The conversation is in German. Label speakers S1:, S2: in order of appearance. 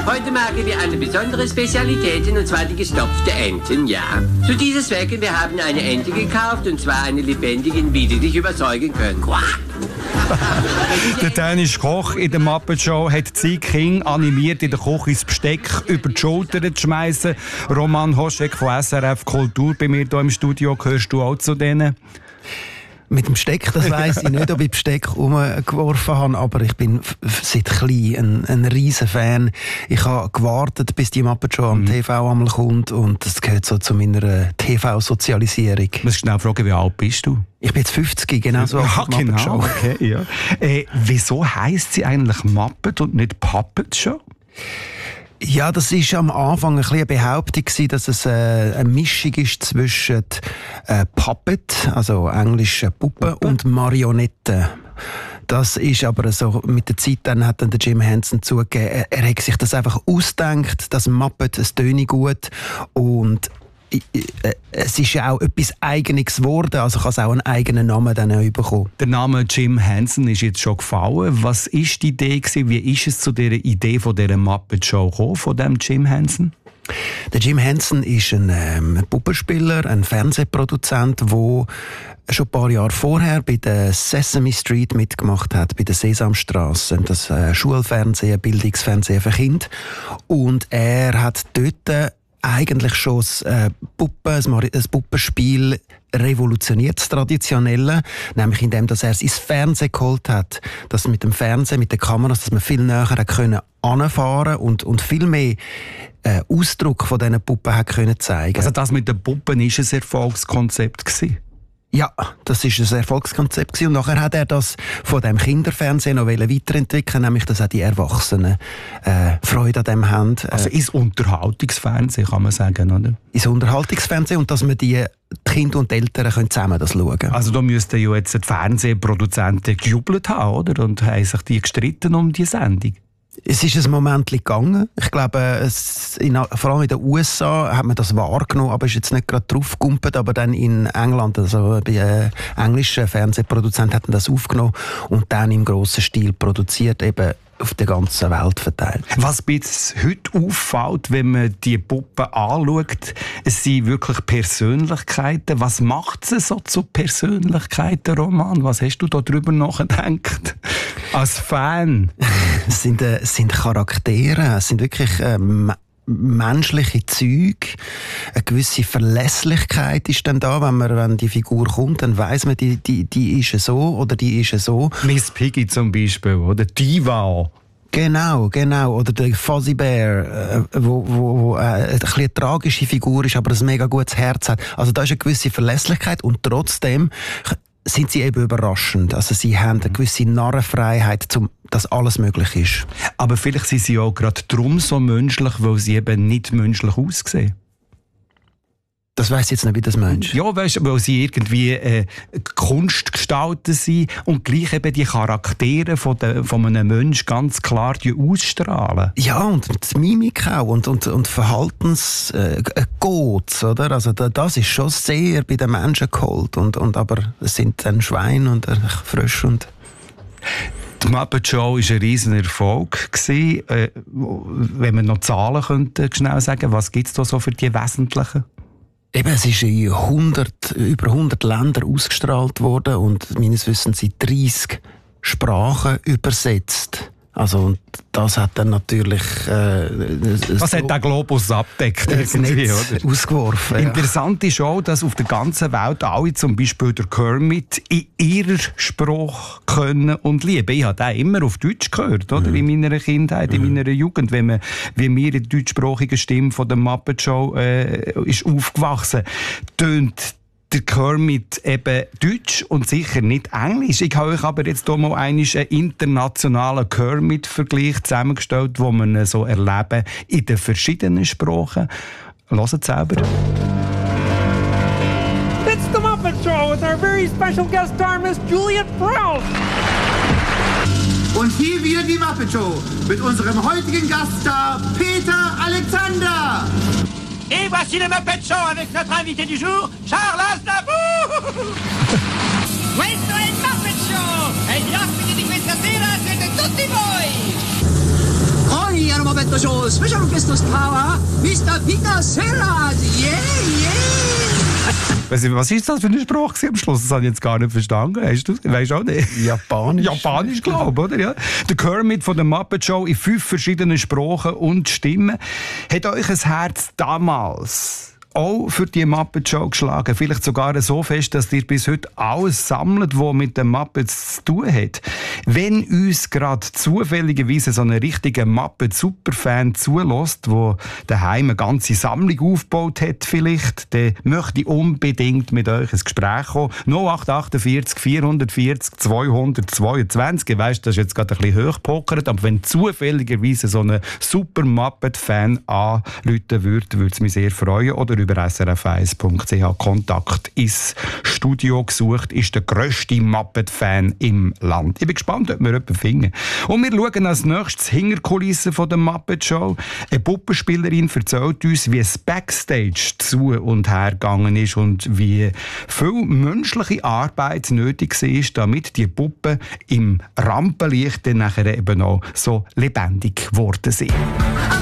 S1: Heute machen wir eine besondere Spezialität, und zwar die gestopfte Enten, ja. Zu diesem Zwecke, wir haben eine Ente gekauft, und zwar eine lebendige, wie Sie dich überzeugen können. Quack!
S2: Der dänische Koch in der Muppet Show hat Zi King animiert, in der Küche das Besteck über die Schulter zu schmeißen. Roman Hoschek von SRF Kultur bei mir hier im Studio. Gehörst du auch zu denen?
S3: Mit dem Besteck, das weiss ich nicht, ob ich Besteck umgeworfen habe, aber ich bin seit klein ein riesen Fan. Ich habe gewartet, bis die Muppet Show am TV einmal kommt, und das gehört so zu meiner TV-Sozialisierung.
S2: Ich muss schnell fragen, wie alt bist du?
S3: Ich bin jetzt 50, genau so.
S2: Ja, genau, okay, ja. Wieso heisst sie eigentlich Muppet und nicht Puppet Show?
S3: Ja, das war am Anfang ein bisschen eine Behauptung, dass es eine Mischung ist zwischen Puppet, also englisch Puppe, und Marionette. Das ist aber so, mit der Zeit dann hat dann der Jim Henson zugegeben, er hat sich das einfach ausgedacht, das Muppet, es töne gut, und es ist ja auch etwas Eigenes geworden, also kann es auch einen eigenen Namen dann bekommen.
S2: Der Name Jim Henson ist jetzt schon gefallen. Was war die Idee gewesen? Wie ist es zu dieser Idee von dieser Muppet Show gekommen, von dem Jim Henson?
S3: Der Jim Henson ist ein Puppenspieler, ein Fernsehproduzent, der schon ein paar Jahre vorher bei der Sesame Street mitgemacht hat, bei der Sesamstrasse, das Schulfernsehen, Bildungsfernsehen für Kinder. Und er hat dort eigentlich schon ein Puppenspiel revolutioniert, das Traditionelle, nämlich indem dass er es ins Fernsehen geholt hat, dass mit dem Fernsehen, mit den Kameras, dass man viel näher anfahren und viel mehr Ausdruck von diesen Puppen hat können zeigen.
S2: Also das mit den Puppen war ein Erfolgskonzept gewesen?
S3: Ja, das war ein Erfolgskonzept gewesen. Und nachher hat er das von dem Kinderfernsehen noch weiterentwickeln, nämlich dass auch die Erwachsenen Freude an dem haben.
S2: Also ins Unterhaltungsfernsehen, kann man sagen, oder?
S3: Ins Unterhaltungsfernsehen, und dass man die Kinder und die Eltern können zusammen das schauen.
S2: Also da müssten ja jetzt die Fernsehproduzenten gejubelt haben, oder? Und haben sich die gestritten um die Sendung.
S3: Es ist ein Moment gegangen. Ich glaube, vor allem in den USA hat man das wahrgenommen, aber ist jetzt nicht gerade drauf gegumpelt. Aber dann in England, also bei englischen Fernsehproduzenten, hat man das aufgenommen und dann im grossen Stil produziert, eben auf der ganzen Welt verteilt.
S2: Was mir heute auffällt, wenn man die Puppen anschaut, es sind wirklich Persönlichkeiten. Was macht sie so zu Persönlichkeiten, Roman? Was hast du darüber nachgedacht? Als Fan?
S3: Es sind Charaktere, es sind wirklich menschliche Züge. Eine gewisse Verlässlichkeit ist dann da, wenn die Figur kommt, dann weiss man, die ist so oder die ist so.
S2: Miss Piggy zum Beispiel, oder Diva.
S3: Genau. Oder der Fuzzy Bear, wo eine bisschen tragische Figur ist, aber ein mega gutes Herz hat. Also da ist eine gewisse Verlässlichkeit, und trotzdem sind sie eben überraschend. Also sie haben eine gewisse Narrenfreiheit, dass alles möglich ist.
S2: Aber vielleicht sind sie auch gerade darum so menschlich, weil sie eben nicht menschlich aussehen.
S3: Das weiss ich jetzt nicht, wie das meinst.
S2: Ja, weißt, weil sie irgendwie Kunstgestalten sind und gleich eben die Charaktere von einem Menschen ganz klar ausstrahlen.
S3: Ja, und die Mimik auch und Verhaltenscodes, oder? Also das ist schon sehr bei den Menschen geholt. Aber es sind dann Schweine und Frösche und...
S2: Die Muppet Show war ein riesen Erfolg. Wenn wir noch Zahlen könnten, schnell sagen, was gibt es da so für die wesentlichen?
S3: Eben, es ist in über 100 Ländern ausgestrahlt worden und meines Wissens in 30 Sprachen übersetzt. Also, und das hat dann natürlich...
S2: Was hat der Globus abdeckt?
S3: Ausgeworfen. Ja.
S2: Interessant ist auch, dass auf der ganzen Welt alle, zum Beispiel der Kermit, in ihrer Sprache können und lieben. Ich habe den immer auf Deutsch gehört, oder? In meiner Kindheit, in meiner Jugend, wie mir die deutschsprachige Stimme von der Muppet Show ist aufgewachsen, tönt der Kermit eben Deutsch und sicher nicht Englisch. Ich habe euch aber jetzt hier mal einen internationalen Kermit-Vergleich zusammengestellt, den man so erleben in den verschiedenen Sprachen. Hört es selber.
S4: It's the Muppet Show with our very special guest star, Miss Juliet Prowse.
S5: Und hier wieder die Muppet Show mit unserem heutigen Gaststar Peter Alexander.
S6: Et voici le Muppet Show avec notre invité du jour, Charles Aznavour! Questo è il Muppet Show e gli ospiti di questa sera siete tutti voi!
S5: Ogni
S7: Piano Muppet Show Special Guest Star, Mr. Peter Sellers. Yeah, yeah.
S2: Was ist das für eine Sprache am Schluss? Das habe ich jetzt gar nicht verstanden. Weißt du auch nicht?
S3: Japanisch.
S2: Japanisch, glaube ich, oder? Ja. Der Kermit von der Muppet Show in 5 verschiedenen Sprachen und Stimmen. Hat euch ein Herz damals auch für die Muppet Show geschlagen? Vielleicht sogar so fest, dass ihr bis heute alles sammelt, was mit den Muppets zu tun hat. Wenn uns gerade zufälligerweise so ein richtiger Muppet-Superfan zulässt, der daheim eine ganze Sammlung aufgebaut hat, vielleicht, dann möchte ich unbedingt mit euch ins Gespräch kommen. 0848 440 222. Ich weiss, das ist jetzt gerade ein bisschen hochgepokert, aber wenn zufälligerweise so ein super Muppet-Fan anrufen würde es mich sehr freuen. Oder über srf1.ch Kontakt ins Studio gesucht, ist der grösste Muppet-Fan im Land. Ich bin gespannt, ob wir jemanden finden. Und wir schauen als nächstes hinter die Kulissen von der Muppet Show. Eine Puppenspielerin erzählt uns, wie es Backstage zu und her gegangen ist und wie viel menschliche Arbeit nötig war, damit die Puppen im Rampenlicht dann nachher eben auch so lebendig geworden sind.